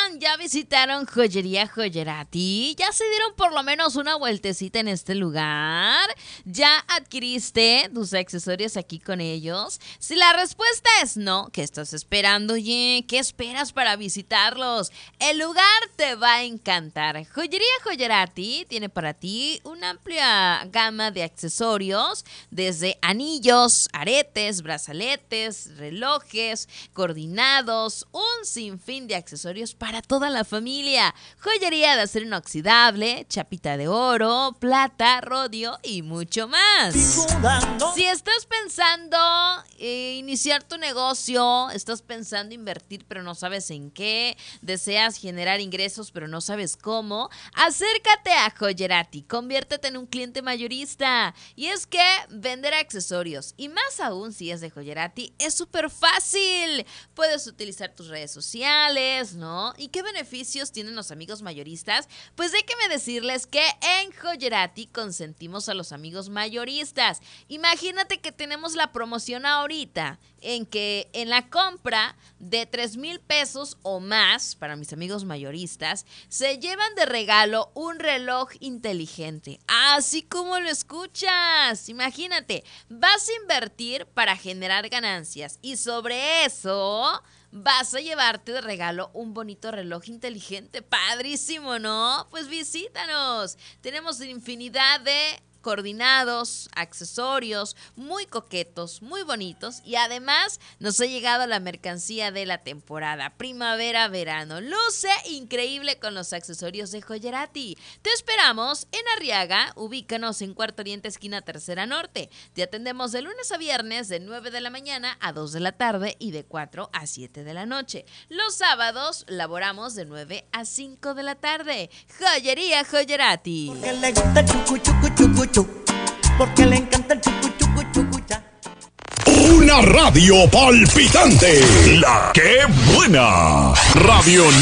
¿Ya visitaron Joyería Joyerati? ¿Ya se dieron por lo menos una vueltecita en este lugar? ¿Ya adquiriste tus accesorios aquí con ellos? Si la respuesta es no, ¿qué estás esperando? Oye, ¿qué esperas para visitarlos? El lugar te va a encantar. Joyería Joyerati tiene para ti una amplia gama de accesorios, desde anillos, aretes, brazaletes, relojes, coordinados, un sinfín de accesorios para toda la familia. Joyería de acero inoxidable, chapita de oro, plata, rodio y mucho más. Si estás pensando iniciar tu negocio, estás pensando invertir pero no sabes en qué, deseas generar ingresos pero no sabes cómo, acércate a Joyerati, conviértete en un cliente mayorista. Y es que vender accesorios, y más aún si es de Joyerati, es súper fácil. Puedes utilizar tus redes sociales, ¿no? ¿Y qué beneficios tienen los amigos mayoristas? Pues déjenme decirles que en Joyerati consentimos a los amigos mayoristas. Imagínate que tenemos la promoción ahorita en que en la compra de 3,000 pesos o más para mis amigos mayoristas se llevan de regalo un reloj inteligente, así como lo escuchas. Imagínate, vas a invertir para generar ganancias y sobre eso vas a llevarte de regalo un bonito reloj inteligente. Padrísimo, ¿no? Pues visítanos. Tenemos infinidad de coordinados, accesorios, muy coquetos, muy bonitos, y además nos ha llegado la mercancía de la temporada primavera-verano. Luce increíble con los accesorios de Joyerati. Te esperamos en Arriaga, ubícanos en Cuarto Oriente, esquina Tercera Norte. Te atendemos de lunes a viernes de 9 de la mañana a 2 de la tarde y de 4 a 7 de la noche. Los sábados laboramos de 9 a 5 de la tarde. Joyería Joyerati. Porque le gusta el chucu chucu chucu chu, porque le encanta el chucu chucu chucu cha. Una radio palpitante, la que buena. Radio